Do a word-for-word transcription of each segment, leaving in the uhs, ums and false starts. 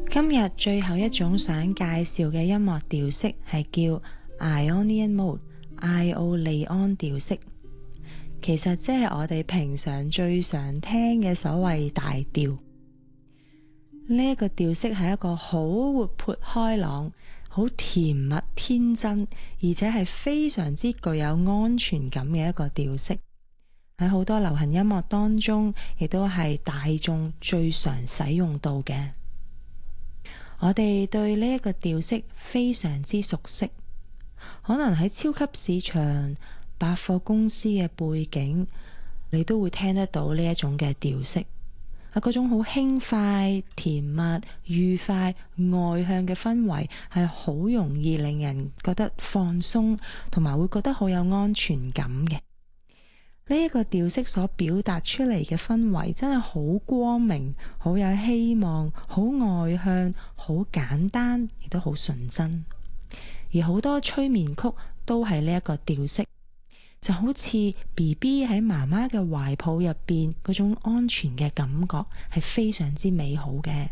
今日最後一種想介紹嘅音樂調式係叫 Ionian Mode 艾奧利安調式，其實即係我哋平常最常聽嘅所謂大調。呢一個調式係一個好活潑開朗、好甜蜜天真，而且係非常之具有安全感嘅一個調式。喺好多流行音樂當中，亦都係大眾最常使用到嘅。我哋對呢一個調式非常之熟悉，可能喺超級市場、百貨公司嘅背景，你都會聽得到呢一種嘅調式。啊，嗰種好輕快、甜蜜、愉快、外向嘅氛圍，係好容易令人覺得放鬆，同埋會覺得好有安全感嘅。呢一個調式所表達出嚟嘅氛圍真係好光明，好有希望，好外向，好簡單，亦都好純真。而好多催眠曲都係呢一個調式，就好似 B B 喺媽媽嘅懷抱入邊嗰種安全嘅感覺，係非常之美好嘅。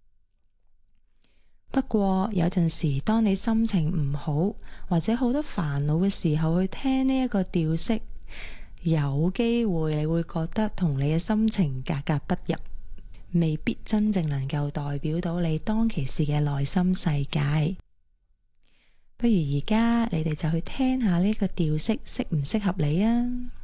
不過有陣時，當你心情唔好或者好多煩惱嘅時候，去聽呢一個調式，有機會你會覺得同你嘅心情格格不入，未必真正能夠代表到你當其時嘅內心世界。不如而家你哋就去聽下呢個調式適唔適合你啊！